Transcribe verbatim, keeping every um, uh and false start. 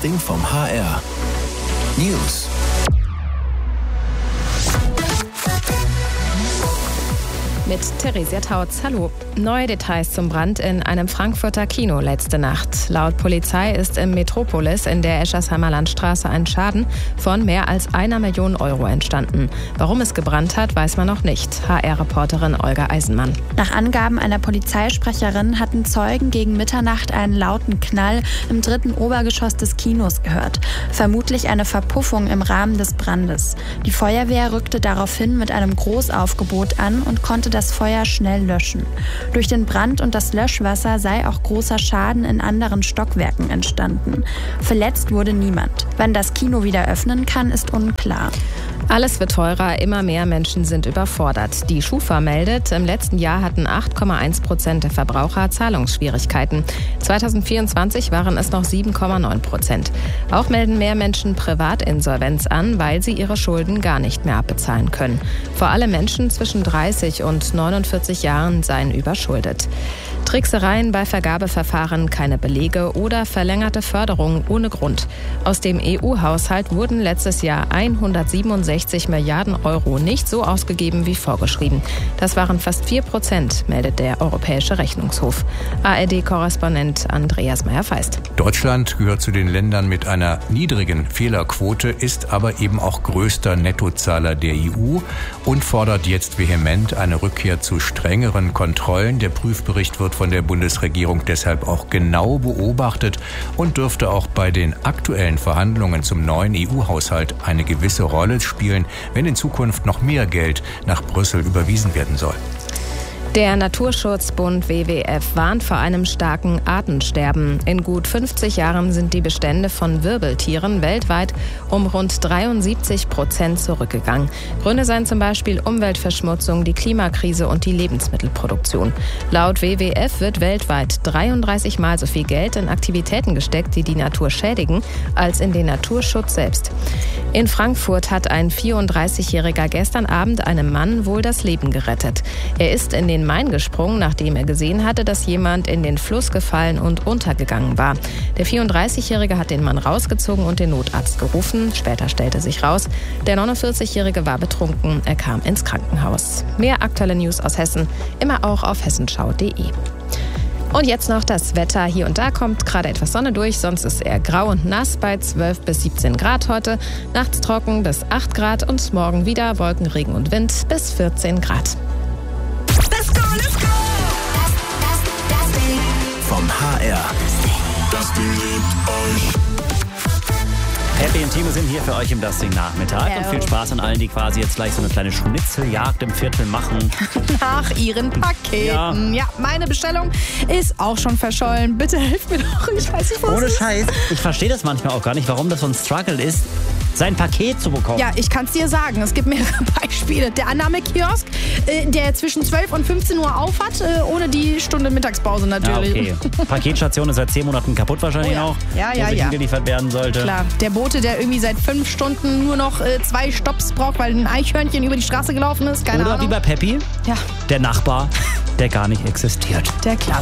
Podcasting vom H R. News. Mit Theresia Tautz. Hallo. Neue Details zum Brand in einem Frankfurter Kino letzte Nacht. Laut Polizei ist im Metropolis in der Eschersheimer Landstraße ein Schaden von mehr als einer Million Euro entstanden. Warum es gebrannt hat, weiß man noch nicht. H R-Reporterin Olga Eisenmann. Nach Angaben einer Polizeisprecherin hatten Zeugen gegen Mitternacht einen lauten Knall im dritten Obergeschoss des Kinos gehört. Vermutlich eine Verpuffung im Rahmen des Brandes. Die Feuerwehr rückte daraufhin mit einem Großaufgebot an und konnte das Feuer schnell löschen. Durch den Brand und das Löschwasser sei auch großer Schaden in anderen Stockwerken entstanden. Verletzt wurde niemand. Wann das Kino wieder öffnen kann, ist unklar. Alles wird teurer, immer mehr Menschen sind überfordert. Die Schufa meldet, im letzten Jahr hatten acht Komma eins Prozent der Verbraucher Zahlungsschwierigkeiten. zwanzig vierundzwanzig waren es noch sieben Komma neun Prozent. Auch melden mehr Menschen Privatinsolvenz an, weil sie ihre Schulden gar nicht mehr abbezahlen können. Vor allem Menschen zwischen dreißig und neunundvierzig Jahren seien überschuldet. Tricksereien bei Vergabeverfahren, keine Belege oder verlängerte Förderung ohne Grund. Aus dem E U-Haushalt wurden letztes Jahr hundertsiebenundsechzig Milliarden Euro nicht so ausgegeben wie vorgeschrieben. Das waren fast vier Prozent, meldet der Europäische Rechnungshof. A R D-Korrespondent Andreas Meyer-Feist. Deutschland gehört zu den Ländern mit einer niedrigen Fehlerquote, ist aber eben auch größter Nettozahler der E U und fordert jetzt vehement eine Rückkehr zu strengeren Kontrollen. Der Prüfbericht wird von der Bundesregierung deshalb auch genau beobachtet und dürfte auch bei den aktuellen Verhandlungen zum neuen E U-Haushalt eine gewisse Rolle spielen, wenn in Zukunft noch mehr Geld nach Brüssel überwiesen werden soll. Der Naturschutzbund W W F warnt vor einem starken Artensterben. In gut fünfzig Jahren sind die Bestände von Wirbeltieren weltweit um rund dreiundsiebzig Prozent zurückgegangen. Gründe seien zum Beispiel Umweltverschmutzung, die Klimakrise und die Lebensmittelproduktion. Laut W W F wird weltweit dreiunddreißig Mal so viel Geld in Aktivitäten gesteckt, die die Natur schädigen, als in den Naturschutz selbst. In Frankfurt hat ein vierunddreißigjähriger gestern Abend einem Mann wohl das Leben gerettet. Er ist in den Main gesprungen, nachdem er gesehen hatte, dass jemand in den Fluss gefallen und untergegangen war. Der vierunddreißigjährige hat den Mann rausgezogen und den Notarzt gerufen. Später stellte sich raus, der neunundvierzigjährige war betrunken. Er kam ins Krankenhaus. Mehr aktuelle News aus Hessen, immer auch auf hessenschau punkt de. Und jetzt noch das Wetter. Hier und da kommt gerade etwas Sonne durch, sonst ist es eher grau und nass bei zwölf bis siebzehn Grad heute. Nachts trocken bis acht Grad und morgen wieder Wolken, Regen und Wind bis vierzehn Grad. Let's go, let's go! Das, das, das Ding. Vom H R. Das Ding liebt euch. Happy und Timo sind hier für euch im Das Ding Nachmittag. Hello. Und viel Spaß an allen, die quasi jetzt gleich so eine kleine Schnitzeljagd im Viertel machen. Nach ihren Paketen. Ja. ja, meine Bestellung ist auch schon verschollen. Bitte helft mir doch. Ich weiß nicht, was Ohne es ist. Scheiß. Ich verstehe das manchmal auch gar nicht, warum das so ein Struggle ist, sein Paket zu bekommen. Ja, ich kann es dir sagen. Es gibt mehrere Beispiele. Der Annahmekiosk, äh, der zwischen zwölf und fünfzehn Uhr auf hat, äh, ohne die Stunde Mittagspause natürlich. Ja, okay. Paketstation ist seit zehn Monaten kaputt wahrscheinlich Oh ja. auch. Ja, ja, wo sie ja. hingeliefert werden sollte. Klar, der Bote, der irgendwie seit fünf Stunden nur noch äh, zwei Stopps braucht, weil ein Eichhörnchen über die Straße gelaufen ist. Keine Oder Ahnung. wie bei Peppi, Ja, der Nachbar, der gar nicht existiert. der Klassiker.